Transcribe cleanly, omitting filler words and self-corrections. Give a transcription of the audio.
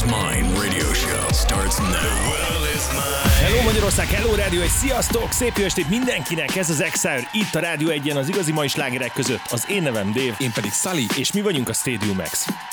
Mine radio show starts now. The world is mine. Hello Magyarország, hello rádió, egy sziasztok! Szép jó estét mindenkinek, ez az Exile, itt a Rádió 1-en az igazi mai slágerek között. Az én nevem Dave. Én pedig Sully. És mi vagyunk a Stadium X.